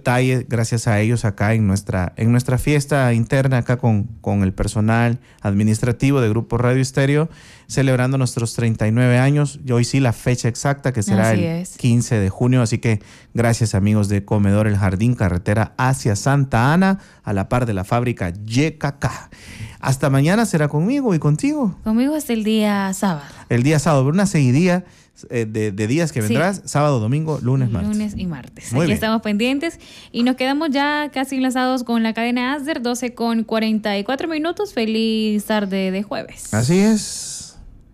detalle gracias a ellos acá en nuestra fiesta interna acá con el personal administrativo de Grupo Radio Estéreo, celebrando nuestros 39 años. Y hoy sí la fecha exacta, que será el 15 de junio. Así que gracias, amigos de Comedor El Jardín, carretera hacia Santa Ana, a la par de la fábrica YKK. Hasta mañana será conmigo y contigo. Conmigo hasta el día sábado. El día sábado, una seguidilla de días que vendrás, sábado, domingo, lunes, martes. Lunes y martes. Muy Aquí bien. estamos pendientes y nos quedamos ya casi enlazados con la cadena ASDER, 12:44. Feliz tarde de jueves. Así es.